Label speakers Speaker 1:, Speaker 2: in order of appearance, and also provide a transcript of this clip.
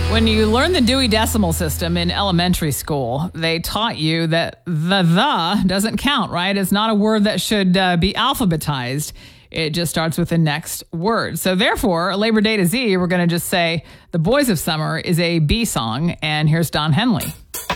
Speaker 1: When you learn the Dewey Decimal System in elementary school, they taught you that the doesn't count, right? It's not a word that should be alphabetized. It just starts with the next word. So therefore, Labor Day to Z, we're going to just say The Boys of Summer is a B song. And here's Don Henley.